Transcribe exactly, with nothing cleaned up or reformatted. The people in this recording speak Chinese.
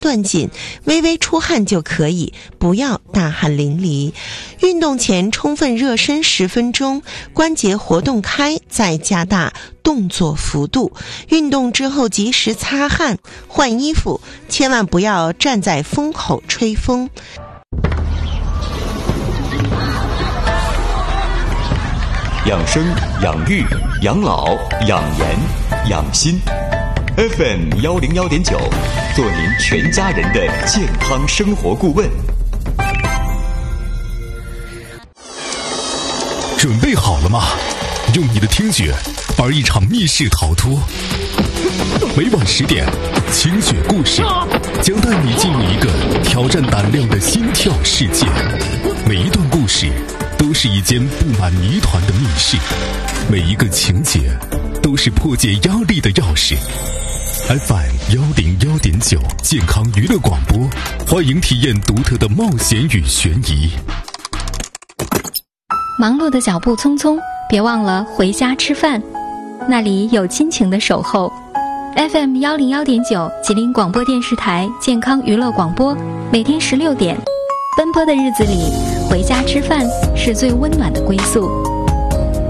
攥紧，微微出汗就可以，不要大汗淋漓。运动前充分热身十分钟，关节活动开，再加大动作幅度。运动之后及时擦汗换衣服，千万不要站在风口吹风。 养生、养育、养老、养颜、养心。F M 一零一点九，做您全家人的健康生活顾问。 准备好了吗？用你的听觉玩一场密室逃脱。每晚十点，清雪故事将带你进入一个挑战胆量的心跳世界。每一段故事都是一间布满谜团的密室，每一个情节都是破解压力的钥匙。F M 一零一点九健康娱乐广播，欢迎体验独特的冒险与悬疑。 忙碌的脚步匆匆，别忘了回家吃饭，那里有亲情的守候。F M 一零一点九吉林广播电视台健康娱乐广播，每天十六点，奔波的日子里，回家吃饭是最温暖的归宿。